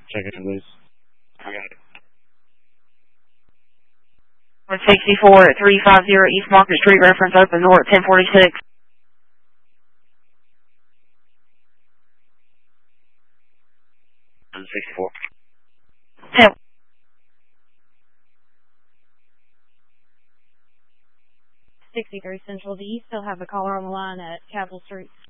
Check it, please. I got it. 164 at 350 East Market Street, reference open door at 1046. I'm 64. 10. 63 Central. Do you still have a caller on the line at Capitol Street?